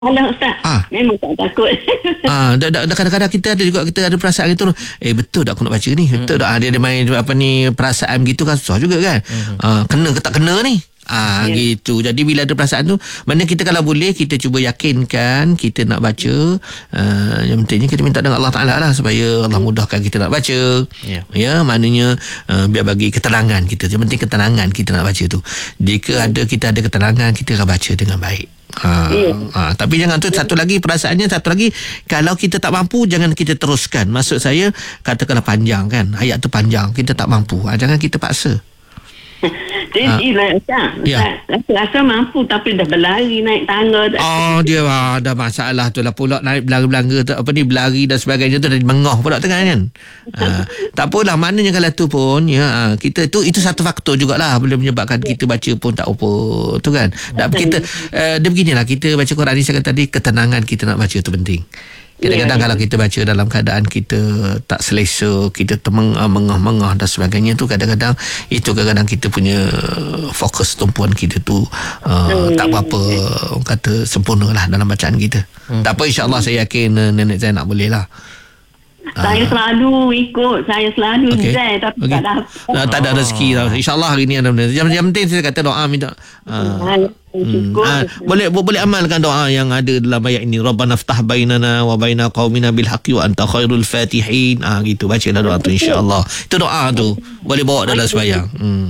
Alah Ustaz, memang tak takut. Kadang-kadang kita ada perasaan gitu. Betul tak aku nak baca ni? Betul tak dia ada main perasaan gitu kan, susah juga kan. Kena ke tak kena ni? Gitu. Jadi bila ada perasaan tu, mana kita kalau boleh kita cuba yakinkan kita nak baca. Yang pentingnya kita minta dengan Allah Ta'ala lah supaya Allah mudahkan kita nak baca. Ya, maknanya biar bagi ketenangan kita. Yang penting ketenangan kita nak baca tu. Jika kita ada ketenangan, kita akan baca dengan baik. Tapi jangan tu, satu lagi perasaannya, satu lagi, kalau kita tak mampu jangan kita teruskan. Maksud saya, katakanlah panjang kan, ayat tu panjang, kita tak mampu, jangan kita paksa. Jadi rasa mampu tapi dah berlari naik tangga. Dia ada masalah tu lah pula, naik belanga-belanga tu, berlari dan sebagainya tu, dah mengah pula tengah kan. Tak apalah, maknanya kalau tu pun kita tu, itu satu faktor jugalah boleh menyebabkan kita baca pun tak apa tu kan. Kita dia beginilah, kita baca Quran ni, saya kata tadi, ketenangan kita nak baca tu penting. Kadang-kadang kalau kita baca dalam keadaan kita tak selesa, kita mengah-mengah dan sebagainya tu, kadang-kadang kita punya fokus tumpuan kita tu tak berapa kata sempurna lah dalam bacaan kita. Tak apa, insyaAllah saya yakin nenek Zainab boleh lah. Saya selalu ikut, Zai, tapi tak ada rezeki tau. InsyaAllah hari ni ada benda. Yang penting saya kata doa, minta boleh amalkan doa yang ada dalam ayat ini. Rabbana ftah bainana wa baina qaumina bil haqqi wa anta khairul fatihin. Gitu, bacalah doa tu, insyaAllah. Itu doa tu boleh bawa dalam sembahyang.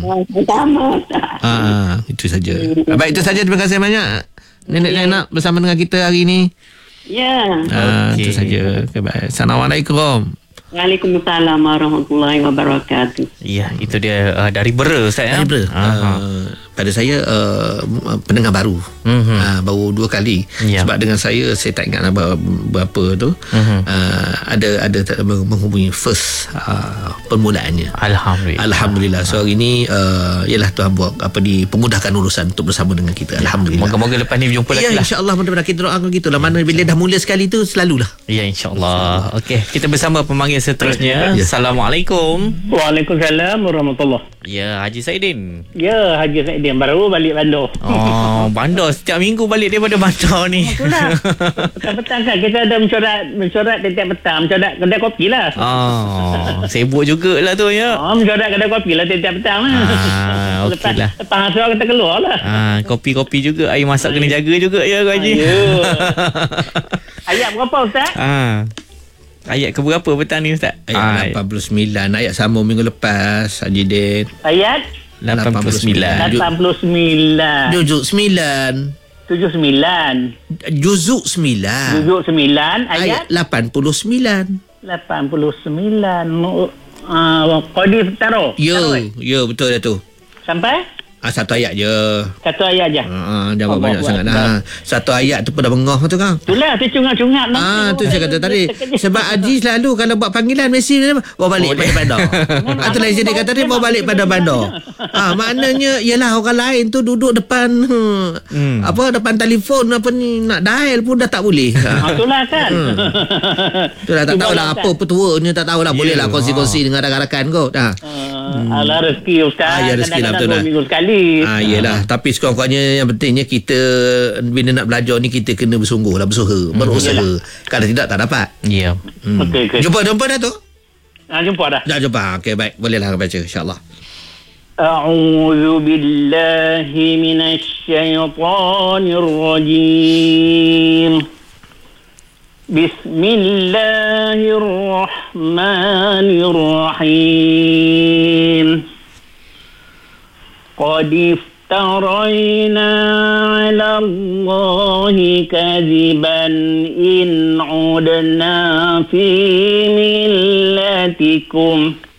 Itu saja. Baik, itu saja. Terima kasih banyak Nenek Zainab bersama dengan kita hari ini. Itu saja. Baik. Assalamualaikum. Waalaikumsalam warahmatullahi wabarakatuh. Ya, itu dia dari Bera, Ustaz ya. Dari Bera. Pada saya pendengar baru. Baru 2 kali. Sebab dengan saya tak ingat berapa tu. Ada menghubungi first permulaannya. Alhamdulillah. So hari ni ialah Tuhan buat pemudahkan urusan untuk bersama dengan kita. Alhamdulillah. Moga-moga lepas ni berjumpa lagi lah. InsyaAllah, mudah-mudahan kita doakan gitulah. Mana bila dah mula sekali tu, selalulah. Ya, insyaAllah. Okey, kita bersama pemanggil seterusnya. Assalamualaikum. Waalaikumsalam warahmatullahi. Ya, Haji Saidin. Ya, Haji Saidin baru balik bandar. Bandar setiap minggu balik daripada bandar ni. Itulah. Petang-petang kan kita ada mencorat setiap petang, mencorat kedai kopi lah. Sibuk jugalah tu ya. Mencorat kedai kopi lah setiap petang lah. Okey lah. Lepas asal kita keluar lah. Kopi-kopi juga, air masak kena jaga juga ya, Haji. Ayat berapa, Ustaz? Ayat ke berapa petang ni, Ustaz? Ayat 89. Ayat sama minggu lepas, Haji Din. Ayat 89. Juzuk 9. Juzuk 9. Ayat 89. Qadir taruh. Ya, betul dah tu. Sampai? Satu ayat je. Satu ayat je. Jangan banyak sangat dah. Satu ayat tu pun dah bengah tu kan. Itulah, tu cungap-cungap. Tu saya kata tadi. Sebab Haji selalu kalau buat panggilan mesti bawa balik pada bandar. Itulah yang dia kata dia bawa balik pada bandar. Maknanya ialah orang lain tu duduk depan depan telefon nak dial pun dah tak boleh. Itulah kan. Itulah, tak tahulah apa petuanya, tak tahulah. Boleh lah kongsi-kongsi dengan rakan-rakan kot. Alah, rezeki Ustaz. Ya, rezeki lah, betul lah. 2 minggu sekali. Yelah, tapi sekurang-kurangnya yang pentingnya kita bila nak belajar ni kita kena bersungguh lah, berusaha. Kalau tidak tak dapat. Ya. Okay. Jumpa dah tu? Jumpa dah. Dah jumpa. Okey, baik. Bolehlah baca insya-Allah. A'udzu billahi minasy syaithanir rajim. Bismillahirrahmanirrahim. قد افترينا على الله كذبا إن عدنا في ملتكم